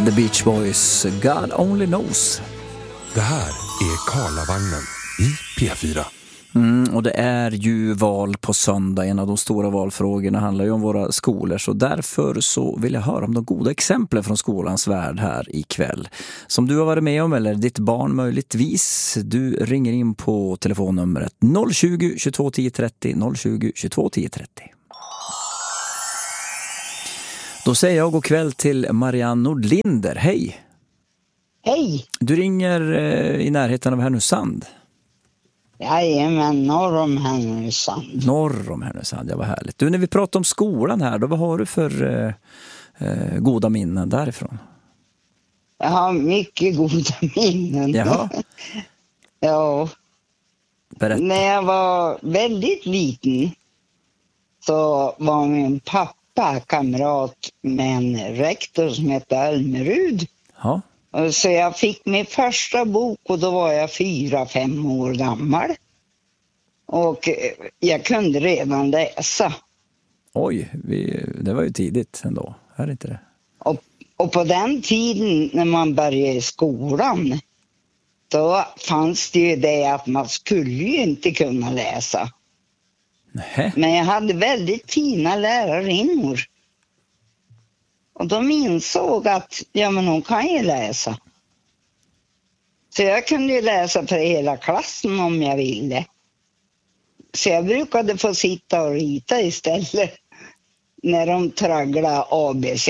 The Beach Boys, God Only Knows. Det här är Karlavagnen i P4. Och det är ju val på söndag. En av de stora valfrågorna handlar ju om våra skolor. Så därför så vill jag höra om de goda exemplen från skolans värld här ikväll. Som du har varit med om eller ditt barn möjligtvis. Du ringer in på telefonnumret 020 22 10 30 020 22 10 30. Då säger jag god kväll till Marianne Nordlinder. Hej! Hej! Du ringer i närheten av Härnösand. Jajamän, norr om Härnösand. Norr om Härnösand, ja vad härligt. Du, när vi pratar om skolan här, då vad har du för goda minnen därifrån? Jag har mycket goda minnen. Jaha. Ja. Berätta. När jag var väldigt liten så var min pappa kamrat med en rektor som hette Almerud. Ja. Så jag fick min första bok och då var jag 4-5 år gammal. Och jag kunde redan läsa. Oj, det var ju tidigt ändå. Är det inte det? Och på den tiden när man började i skolan, då fanns det ju det att man skulle ju inte kunna läsa. Nähä. Men jag hade väldigt fina lärarinnor. Och de insåg att ja, men hon kan ju läsa. Så jag kunde ju läsa för hela klassen om jag ville. Så jag brukade få sitta och rita istället när de tragglade ABC.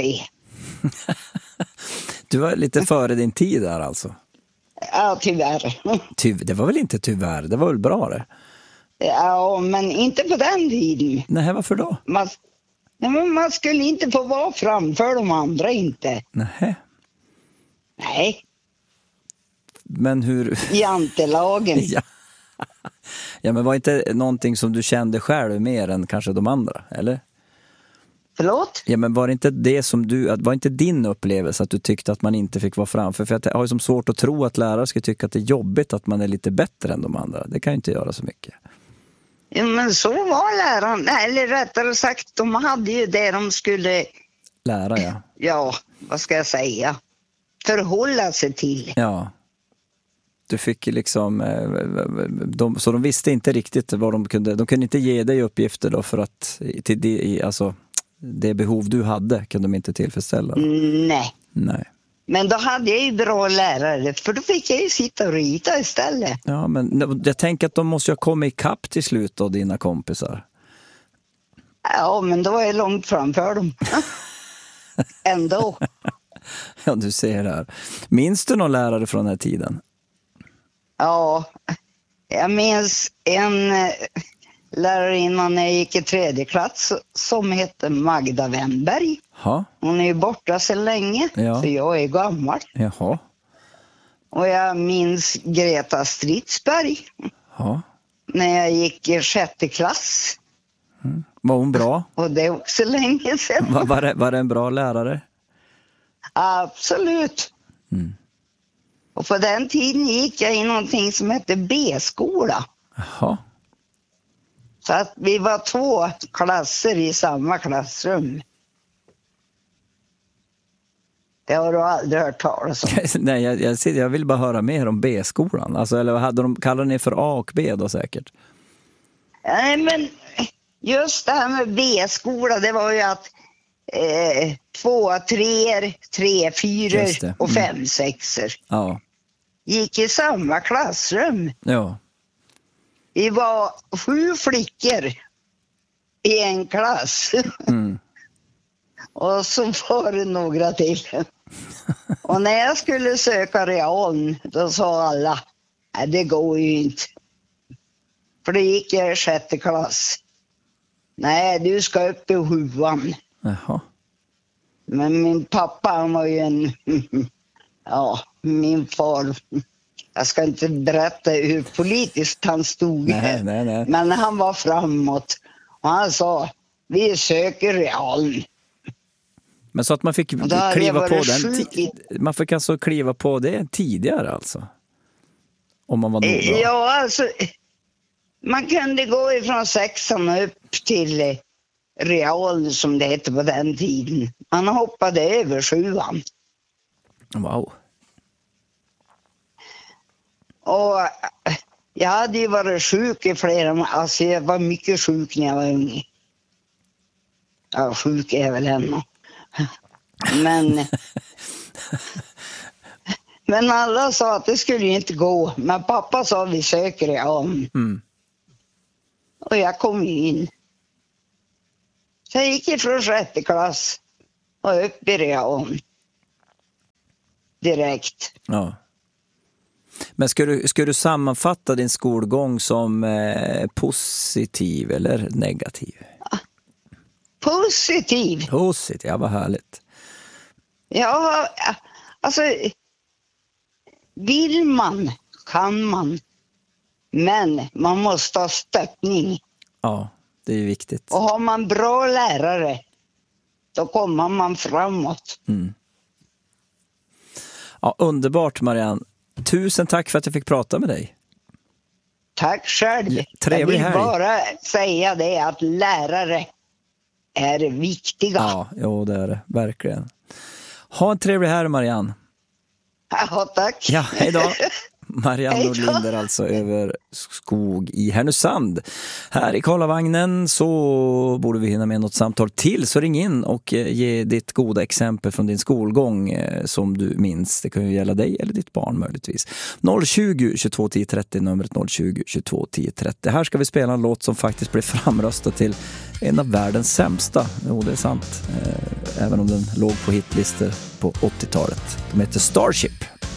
Du var lite före din tid där alltså. Ja, tyvärr. Det var väl inte tyvärr, det var väl bra det? Ja, men inte på den tiden. Nej, varför då? Man skulle inte få vara framför de andra inte. Nej. Nej. Men hur... Jantelagen. Ja, men var inte någonting som du kände själv mer än kanske de andra, eller? Förlåt? Ja, men var det inte det som var inte din upplevelse att du tyckte att man inte fick vara framför? För jag har ju som svårt att tro att lärare ska tycka att det är jobbigt att man är lite bättre än de andra. Det kan ju inte göra så mycket. Ja, men så var läraren, eller rättare sagt, de hade ju det de skulle... Lära, ja. Ja, vad ska jag säga? Förhålla sig till. Ja. Du fick liksom... så de visste inte riktigt vad de kunde inte ge dig uppgifter då för att... Alltså, det behov du hade kunde de inte tillfredsställa. Nej. Men då hade jag ju bra lärare, för då fick jag ju sitta och rita istället. Ja, men jag tänker att de måste ju ha kommit ikapp till slut av dina kompisar. Ja, men då var jag långt framför dem. Ändå. Ja, du ser det här. Minns du någon lärare från den här tiden? Ja, jag minns en lärarinna när jag gick i 3:e klass som hette Magda Wennberg. Ha? Hon är ju borta så länge, för jag är gammal. Jaha. Och jag minns Greta Stridsberg. Ja. När jag gick i 6:e klass. Mm. Var hon bra? Och det är också länge sedan. Var det en bra lärare? Absolut. Mm. Och på den tiden gick jag i någonting som hette B-skola. Jaha. Så att vi var 2 klasser i samma klassrum. Det har du aldrig hört talas om. Nej, jag vill bara höra mer om B-skolan. Alltså, eller kallade ni för A och B då säkert? Nej, men just det här med B-skola, det var ju att 2 3-er, 3 4-er och 5 6-er gick i samma klassrum. Ja. Vi var 7 flickor i en klass. Mm. Och så var det några till. Och när jag skulle söka realen, då sa alla, nej det går ju inte. För det gick jag i 6:e klass. Nej, du ska upp i 7:an. Jaha. Men min pappa, han var ju min far. Jag ska inte berätta hur politiskt han stod. Nej. Men han var framåt. Och han sa, vi söker realen. Men så att man fick kliva på den. Man fick alltså kliva på det tidigare alltså. Om man var nog bra. Ja, alltså man kunde gå ifrån 6:an upp till real som det hette på den tiden. Man hoppade över 7:an. Wow. Och jag hade ju varit sjuk i alltså jag var mycket sjuk när jag var ung. Ja, sjuk är jag väl ännu. Men alla sa att det skulle inte gå. Men pappa sa vi söker det om. Och jag kom in. Så jag gick ifrån 6:e klass och upp i real direkt. Ja. Men ska du sammanfatta din skolgång som positiv eller negativ? Positiv. Positiv, ja, vad härligt. Ja, alltså vill man, kan man. Men man måste ha stöttning. Ja, det är viktigt. Och har man bra lärare, då kommer man framåt. Ja, underbart, Marianne. Tusen tack för att jag fick prata med dig. Tack själv. Trevlig helg. Jag vill bara säga det att lärare är viktiga. Ja, jo, det är det. Verkligen. Ha en trevlig helg, Marianne. Ja, tack. Ja, hej då. Marianne Hej då. Nordlinder alltså över skog i Härnösand. Här i Karlavagnen så borde vi hinna med något samtal till, så ring in och ge ditt goda exempel från din skolgång som du minns. Det kan ju gälla dig eller ditt barn möjligtvis. 020 22 10 30, numret 020 22 10 30. Här ska vi spela en låt som faktiskt blev framröstad till en av världens sämsta. Jo, det är sant. Även om den låg på hitlistor på 80-talet. De heter Starship.